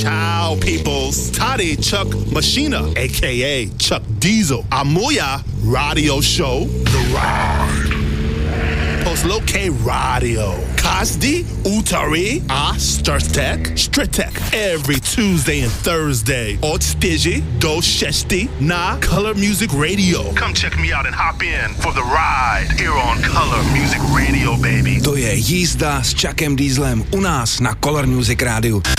Ciao, peoples. Tady Chuck Machina, a.k.a. Chuck Diesel. A moja radio show, The Ride. Poslouchej radio. Každý úterý a čtvrtek. Every Tuesday and Thursday. Od 4 do 6 na Color Music Radio. Come check me out and hop in for The Ride here on Color Music Radio, baby. To je jízda s Chuckem Dieselem u nás na Color Music Radio.